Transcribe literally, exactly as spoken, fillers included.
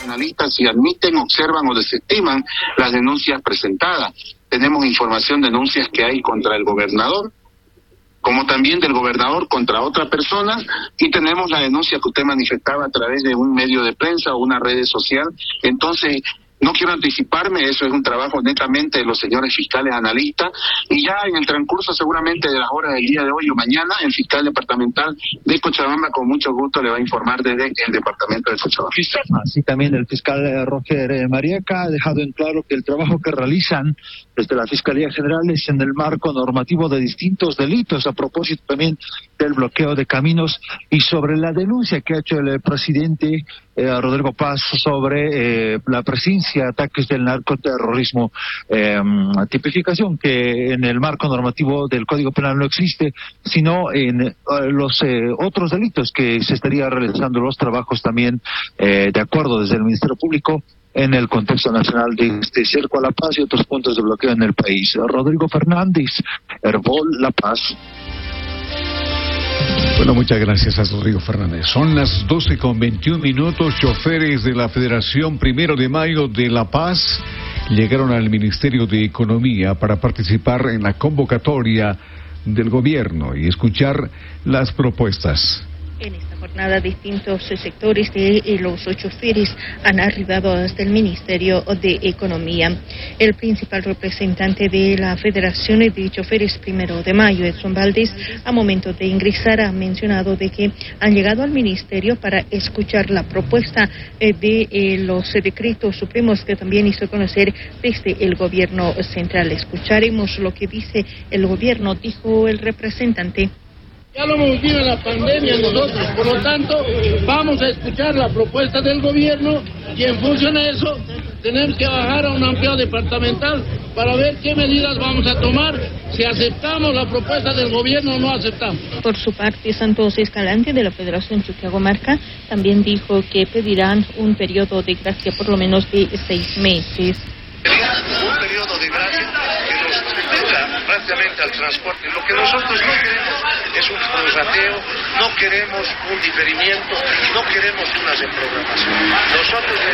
analistas si admiten, observan o desestiman las denuncias presentadas. Tenemos información, denuncias que hay contra el gobernador, como también del gobernador contra otra persona, y tenemos la denuncia que usted manifestaba a través de un medio de prensa o una red social. Entonces, no quiero anticiparme, eso es un trabajo netamente de los señores fiscales analistas, y ya en el transcurso seguramente de las horas del día de hoy o mañana, el fiscal departamental de Cochabamba con mucho gusto le va a informar desde el departamento de Cochabamba. Así también el fiscal Roger Mariaca ha dejado en claro que el trabajo que realizan desde la Fiscalía General es en el marco normativo de distintos delitos, a propósito también del bloqueo de caminos y sobre la denuncia que ha hecho el presidente eh, Rodrigo Paz sobre eh, la presencia de ataques del narcoterrorismo, eh, tipificación que en el marco normativo del Código Penal no existe, sino en eh, los eh, otros delitos que se estaría realizando los trabajos también eh, de acuerdo desde el Ministerio Público en el contexto nacional de este cerco a la paz y otros puntos de bloqueo en el país. Rodrigo Fernández, Herbol La Paz. Bueno, muchas gracias a Rodrigo Fernández. Son las doce con veintiún minutos. Choferes de la Federación Primero de Mayo de La Paz llegaron al Ministerio de Economía para participar en la convocatoria del gobierno y escuchar las propuestas. En esta jornada, distintos sectores de los choferes han arribado hasta el Ministerio de Economía. El principal representante de la Federación de Choferes Primero de Mayo, Edson Valdés, a momento de ingresar ha mencionado de que han llegado al Ministerio para escuchar la propuesta de los decretos supremos que también hizo conocer desde el Gobierno Central. Escucharemos lo que dice el Gobierno, dijo el representante. Ya lo hemos vivido en la pandemia nosotros, por lo tanto, vamos a escuchar la propuesta del gobierno y en función de eso tenemos que bajar a un ampliado departamental para ver qué medidas vamos a tomar, si aceptamos la propuesta del gobierno o no aceptamos. Por su parte, Santos Escalante de la Federación Chuquiagomarca también dijo que pedirán un periodo de gracia por lo menos de seis meses. Un periodo de gracia que nos induga prácticamente al transporte. Lo que nosotros no queremos es un prorrateo, no queremos un diferimiento, no queremos una reprogramación. Nosotros